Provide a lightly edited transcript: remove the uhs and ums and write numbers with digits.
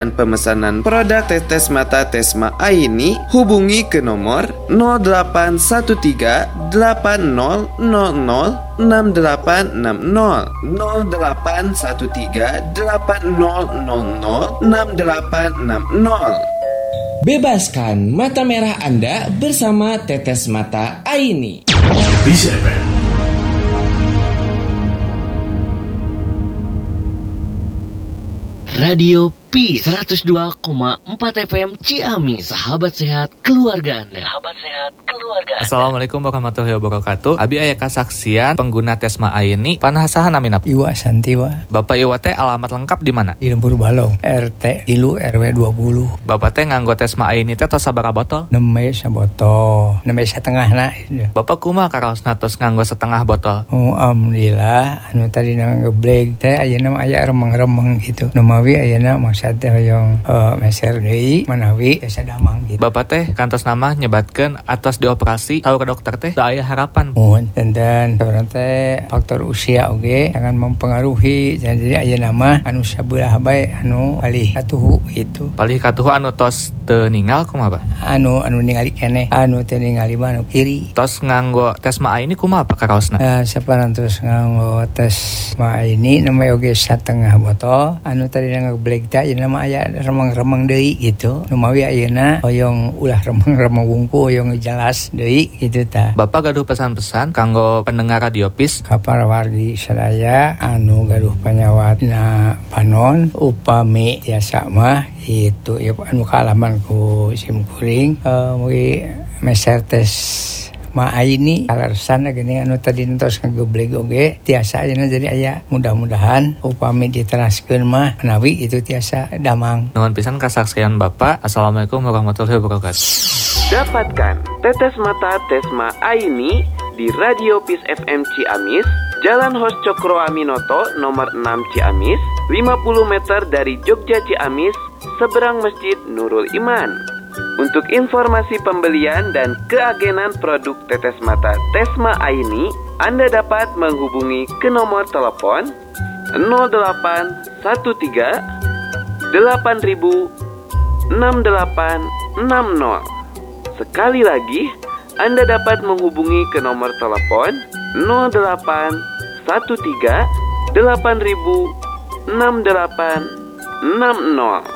Pemesanan produk tetes mata Tesma Aini, hubungi ke nomor 0813 8000 6860 0813 8000 6860. Bebaskan mata merah Anda bersama Tetes Mata Aini. Bisa FM. Radio P 102,4 FM Ciamis, sahabat sehat keluarga Anda. Assalamualaikum warahmatullahi wabarakatuh. Abi aya kasaksian pengguna Tesma Aini panasahan amin apa? Iwa Santiwa. Bapak Iwa teh alamat lengkap di mana? Di Lembur Balong, RT Ilu RW 20. Bapak teh nganggo Tesma Aini teh tos sabaraha botol? 6 botol, 6 setengah na. Bapak kumaha karaosna tos nganggo setengah botol? Oh, alhamdulillah anu tadi ngebleg teh ayeuna aya remeng-remeng gitu. Nu mawi ayeuna maksud teh hoyong meser deui manawi asa damang gitu. Bapak teh kantos nama nyebatkeun atos dioperasi tahu ke dokter teh da aya harapan. Dan sebenarnya teh faktor usia oge jangan mempengaruhi. Jadi ayeuna mah anu sabelah bae anu palih katuhu gitu. Palih katuhu anu tos teu ningal kumaha, Pak? Anu ningali keneh, anu teu ningali mah anu kiri. Tos nganggo Tesma Aini kumaha Pak karaosna? Saparantos nganggo Tesma Aini namanya oge setengah botol. Anu tadi ngebleg teh ayeuna mah aya remeng-remeng deui gitu. Nu mawi ayeuna hoyong ulah remeng-remeng wungku hoyong jelas deui gitu tah. Bapak gaduh pesan-pesan kanggo pendengar Radio PIS ka para wargi sadaya anu gaduh panyawatna panon upami tiasa mah itu ya anu kaalaman ku sim kuring mugi meser tes Ma Aini alasan gini anu tadi entos ngegebleg oge tiasa ayeuna jadi aya mudah-mudahan upami diteraskeun mah menawi itu tiasa damang. Nuhun pisan kasaksian Bapak. Assalamualaikum warahmatullahi wabarakatuh. Dapatkan tetes mata Tesma Aini di Radio PIS FM Ciamis, Jalan Hos Cokro Aminoto nomor 6 Ciamis, 50 meter dari Jogja Ciamis, seberang Masjid Nurul Iman. Untuk informasi pembelian dan keagenan produk tetes mata Tesma Aini, Anda dapat menghubungi ke nomor telepon 0813 8000 6860. Sekali lagi, Anda dapat menghubungi ke nomor telepon 0813 8000 6860.